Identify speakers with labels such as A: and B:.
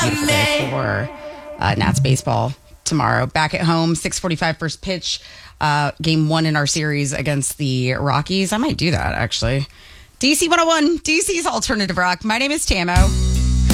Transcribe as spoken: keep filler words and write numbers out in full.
A: beautiful day for uh, Nats baseball tomorrow. Back at home, six forty-five first pitch, uh, game one in our series against the Rockies. I might do that, actually. D C one oh one, D C's Alternative Rock. My name is Tamo.